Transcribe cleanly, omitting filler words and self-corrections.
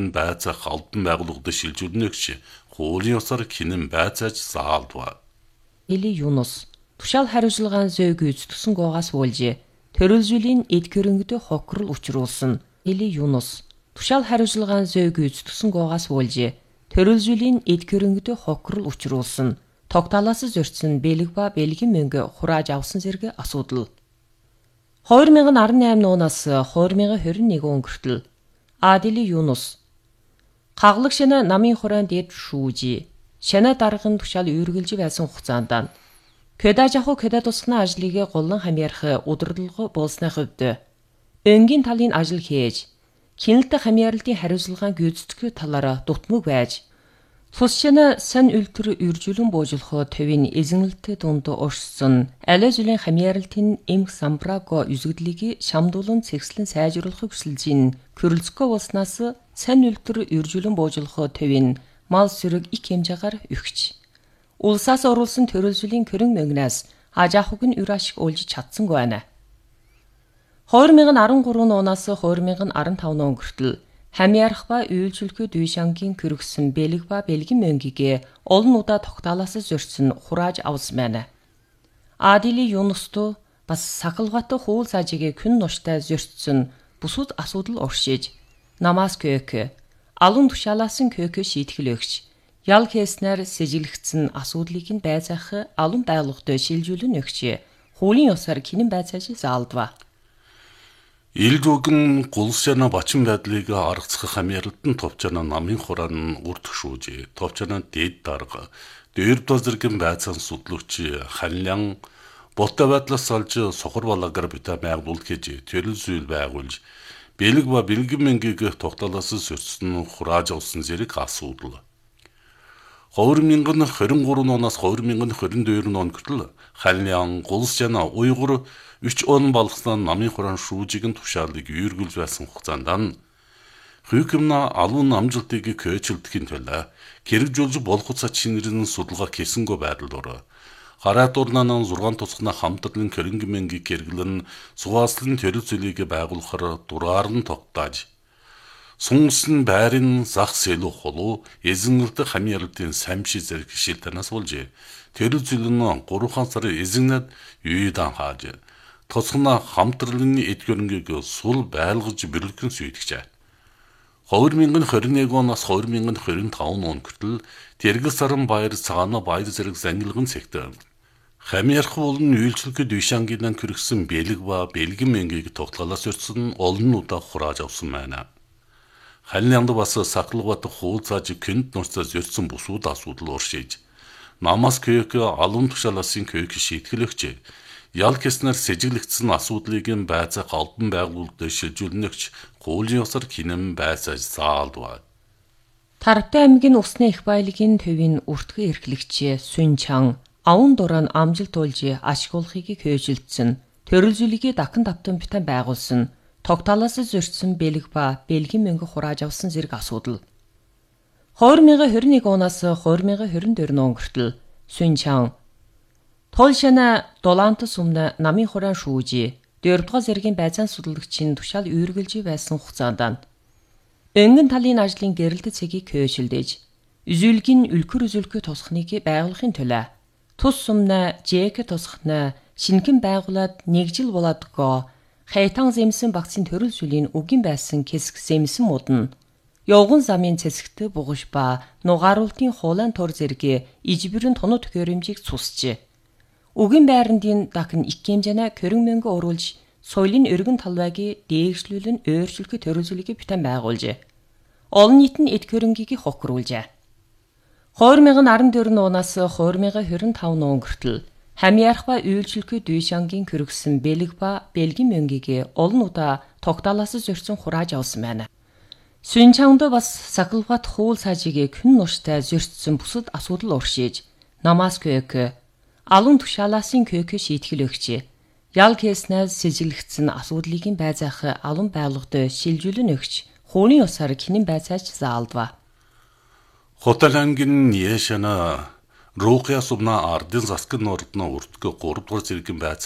төрөлзүйн байцаах албан байгууллагад шилжүүлнэгч хуулийн ёсоор хинэн байцааж заалдва. Эли Юнус тушаал хариуцлагын зөй гүйцэтгсэн гоогаас уулжээ. Төрөлзүйлийн эд хөрөнгөд хохирол учруулсан. Эли Юнус тушаал хариуцлагын зөй гүйцэтгсэн гоогаас уулжээ. Төрөлзүйлийн эд хөрөнгөд хохирол учруулсан. Тогтоолоос зөрчсөн бэлэг ба бэлгийн мөнгө хурааж авсан зэрэг асуудал. 2018 оноос 2021 он хүртэл Адили Юнус хаглаг шинэ намын хураан дээд шүүжи шинэ даргын тушаал үргэлж байсан хугацаанд кэдаж аху кэдэ тусганы ажлыг голлон хамаарах удирдлага болсны хувьд өнгийн талын ажил хийж хяналт хамаарлалтын хариуцлагын гүйцэтгэх талаар дутмаг байж Тус шинэ сан үлтэр үржүүлэн боожлохоо төвийн эзэнэлтэй дунд оршсон алай зүлийн хамаарлалтын эмх самбраго үзэгдлийг шамдуулан цэгслэн сайжруулахыг хүсэлжин Крыльцко болснаас сан үлтэр үржүүлэн боожлохоо төвийн мал сүрэг их хэмжээгээр өгч улсаас оруулсан төрөлзөлийн хөрөнгө мөнгнөөс ажаахуг нь үр ашиг олж чадсангүй байна. 2013 оноос 2015 он хүртэл хамаарах ба үйлчлэхэд үйшангийн кэргсэн бэлэг ба бэлгийн мөнгийг олон удаа тогтоолоос зөрчсөн хурааж авсан байна. Адили Юнусто бас сахалгатай хуул сажиг күн нуштай зөрчсөн бусууд асуудал оршиж намаас көök алун тушаалаасан көök шийтгэл өгч ял хийснээр сэжиглэгдсэн асуудлыг нь байцаах алун байгууллагад шилжүүлэн өгч хуулийн ёсоор хинэн байцааж заалдва. Илгүүгэн гулсяна бачин байдлыг аргацах хамааралтан товчана намын хураан үрдэх шүүжээ. Товчана дээд дарга дээр дозэргэн байцаан судлууч ханлян ботой байдлаас олж сохор балагаар бита байгуулалт хийж төрөлзүйл байгуулж бэлэг ба бэлгэн мөнгийг тогтоолоос зөрчсөн хурааж авсан зэрэг асуудал. 2023 оноос 2022 он хүртэл ханлян гулсяна уйгур 3 он болгосон намын хураан шүүжийн тушаалыг үйргүүлж байсан хугацаанд хүйкэмна алуун амжилтыг көөчлөдөхийн төлөө хэрэгжүүлж болох цаа чинэрэн судалгаа хийсэнгүй байдлаар хараатуурнан 6 тусгана хамтлан хөрөнгө мөнгийг хэрэглэн сувааслын төрөлзөлийг байгуулахаар дураар нь тогтоож Сүнсэн байрын зах сэлүү холуу эзэнэлт хамаарлалтын самши зэрэг шилтэнээс болж төрөлзөлн 3 сар эзэннэд юудан хааж тосгона хамтралын эд хөрөнгийг сул байлгаж бэлгэн сүйтгэжээ. 2021 оноос 2025 он хүртэл Тэргэл саран баяр цагаана баяр зэрэг зангилган сектор хамаарах болон үйлчлэхэд үйшангийнан кэргсэн бэлэг ба бэлгэн мөнгийг тогтоолоос өртсөн олон удаа хурааж авсан байна. Ханлянд бас сахалгат хуул зааж këнд нурцаас өртсөн бусууд асуудал оршиж намаас көök алун тушааласын көök шийтгэл өгч ял гэснээр сэжиглэгдсэн асуудлыг нь байцаах албан байгууллагад шилжүүлнэгч хуулийн ёсоор хинэн байцааж заалдва. Тараптай аймгийн усны их баялагын төвийн үртгэн эрхлэгч Сүнчан аван дурaan амжилт олж ашигуулахыг хөөжилдсөн төрөлзөлийг дахин давтан битэн байгуулсан тогтоолоос зөрчсөн бэлэг ба бэлгийн мөнгө хурааж авсан зэрэг асуудал. 2021 оноос 2024 он хүртэл Сүнчан Толшана Долант сумна намын хураан шүүжи 4-р зэргийн байцаан судалгачийн тушаал үйргэлж байсан хугацаанд өнгөн талын ажлын гэрэлт цэгийг хөөшилдэж үзүүлгийн үлгэр үзүүлэх тусахныг байгуулахын төлөө тус сумна ЖК тусахна шингэн байгуулад 1 жил болоодгоо Хайтан зэмсэн багцын төрөлзөлийн үгийн байсан хэсэг зэмсэн модон явган замын цэсэгт бугаш ба нугааруултын хуулан тур зэрэг ижбэрэн тонот хөрөмжийг цусжээ. Үгийн байрандын дахин их хэмжээний хөрөнгө мөнгө оруулж соёлын өргөн талбайг дээгшлүүлэн өөрчлөх төрөлзөлийг битэн байгуулжээ. Олон нийт нь эд хөрөнгийг хохируулжээ. 2014 оноос 2025 он хүртэл хамаарах ба үйлчлэхэд үйшангийн кэргсэн бэлэг ба бэлгийн мөнгийг олон удаа тогтоолоос зөрчсөн хурааж авсан байна. Сүнчанд бас сахалгат хуул сажиг күн нуштай зөрчсөн бусад асуудал оршиж намаас көök алун тушааласын көök шийтгэл өгч ял гэснээр сэжиглэгдсэн асуудлыг нь байцаах алун байгууллагад шилжүүлэн өгч хуулийн ёсоор хинэн байцааж заалдва. Хотелангийн Яшана Рукя сумна ардын засгийн ордны үртгэг 3 дугаар зэргийн байцаа